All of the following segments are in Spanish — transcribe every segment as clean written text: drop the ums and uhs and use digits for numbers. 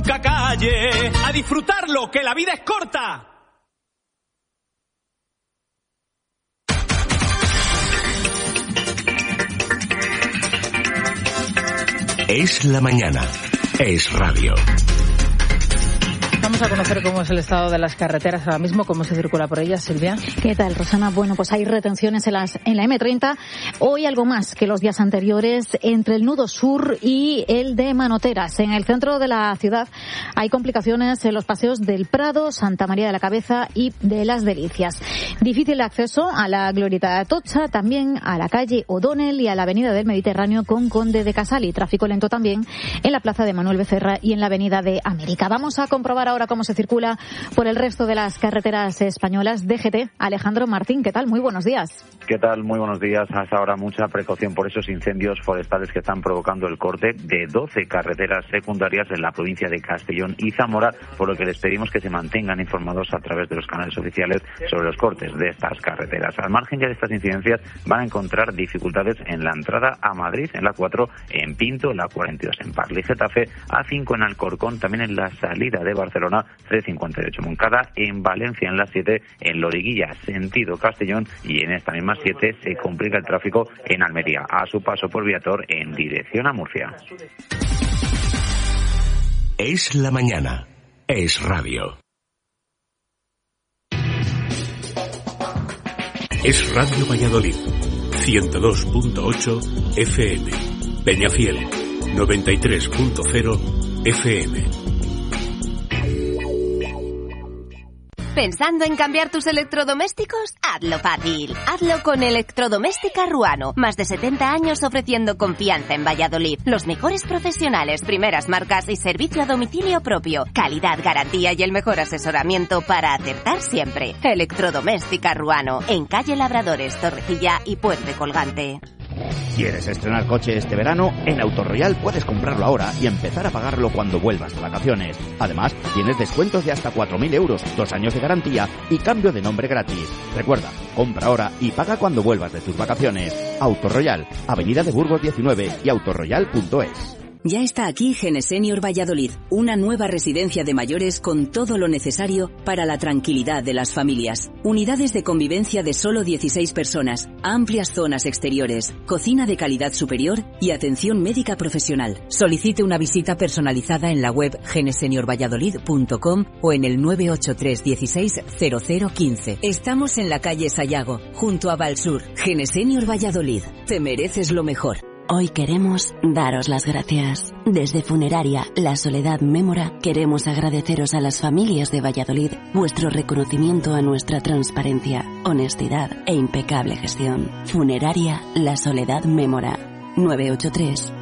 Calle, a disfrutarlo, que la vida es corta. Es la mañana, es radio. Vamos a conocer cómo es el estado de las carreteras ahora mismo, cómo se circula por ellas, Silvia. ¿Qué tal, Rosana? Bueno, pues hay retenciones en la M30. Hoy algo más que los días anteriores entre el nudo sur y el de Manoteras. En el centro de la ciudad hay complicaciones en los paseos del Prado, Santa María de la Cabeza y de Las Delicias. Difícil acceso a la Glorieta de Atocha, también a la calle O'Donnell y a la avenida del Mediterráneo con Conde de Casal, y tráfico lento también en la plaza de Manuel Becerra y en la avenida de América. Vamos a comprobar ahora cómo se circula por el resto de las carreteras españolas. DGT, Alejandro Martín, ¿qué tal? Muy buenos días. ¿Qué tal? Muy buenos días. Hasta ahora mucha precaución por esos incendios forestales que están provocando el corte de 12 carreteras secundarias en la provincia de Castellón y Zamora, por lo que les pedimos que se mantengan informados a través de los canales oficiales sobre los cortes de estas carreteras. Al margen ya de estas incidencias, van a encontrar dificultades en la entrada a Madrid, en la 4, en Pinto, en la 42 en Parla y Getafe, A5 en Alcorcón, también en la salida de Barcelona, C58 Moncada, en Valencia en la 7, en Loriguilla, sentido Castellón, y en esta misma 7 se complica el tráfico en Almería, a su paso por Viator en dirección a Murcia. Es la mañana, es radio. Es Radio Valladolid, 102.8 FM, Peñafiel, 93.0 FM. ¿Pensando en cambiar tus electrodomésticos? Hazlo fácil. Hazlo con Electrodoméstica Ruano. Más de 70 años ofreciendo confianza en Valladolid. Los mejores profesionales, primeras marcas y servicio a domicilio propio. Calidad, garantía y el mejor asesoramiento para acertar siempre. Electrodoméstica Ruano. En calle Labradores, Torrecilla y Puente Colgante. ¿Quieres estrenar coche este verano? En Autorroyal puedes comprarlo ahora y empezar a pagarlo cuando vuelvas de vacaciones. Además, tienes descuentos de hasta 4.000 euros, 2 años de garantía y cambio de nombre gratis. Recuerda, compra ahora y paga cuando vuelvas de tus vacaciones. Autorroyal, Avenida de Burgos 19 y autorroyal.es. Ya está aquí Genesenior Valladolid, una nueva residencia de mayores con todo lo necesario para la tranquilidad de las familias. Unidades de convivencia de solo 16 personas, amplias zonas exteriores, cocina de calidad superior y atención médica profesional. Solicite una visita personalizada en la web geneseniorvalladolid.com o en el 983 16 0015. Estamos en la calle Sayago, junto a Valsur. Genesenior Valladolid, te mereces lo mejor. Hoy queremos daros las gracias. Desde Funeraria La Soledad Mémora queremos agradeceros a las familias de Valladolid vuestro reconocimiento a nuestra transparencia, honestidad e impecable gestión. Funeraria La Soledad Mémora. 983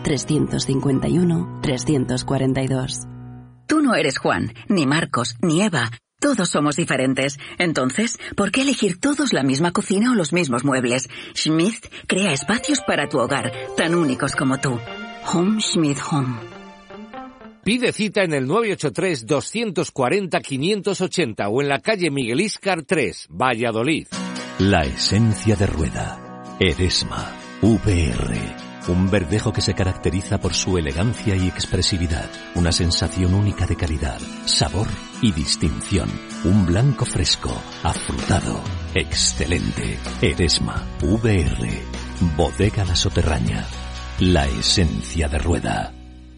351 342. Tú no eres Juan, ni Marcos, ni Eva. Todos somos diferentes. Entonces, ¿por qué elegir todos la misma cocina o los mismos muebles? Schmidt crea espacios para tu hogar, tan únicos como tú. Home Schmidt Home. Pide cita en el 983 240 580 o en la calle Miguel Íscar 3, Valladolid. La esencia de Rueda. Eresma. VR. Un verdejo que se caracteriza por su elegancia y expresividad. Una sensación única de calidad, sabor y distinción. Un blanco fresco, afrutado, excelente. Eresma. VR. Bodega La Soterraña. La esencia de Rueda.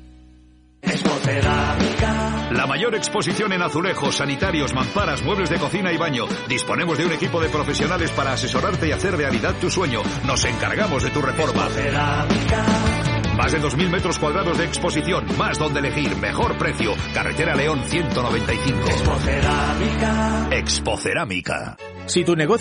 La mayor exposición en azulejos, sanitarios, mamparas, muebles de cocina y baño. Disponemos de un equipo de profesionales para asesorarte y hacer realidad tu sueño. Nos encargamos de tu reforma. Más de 2.000 metros cuadrados de exposición, más donde elegir, mejor precio. Carretera León 195. Expocerámica. Si tu negocio